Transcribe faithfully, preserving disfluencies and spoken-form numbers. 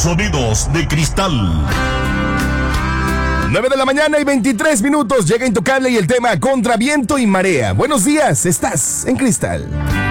Sonidos de cristal. nueve de la mañana y veintitrés minutos. Llega Intocable y el tema Contra Viento y Marea. Buenos días, estás en Cristal.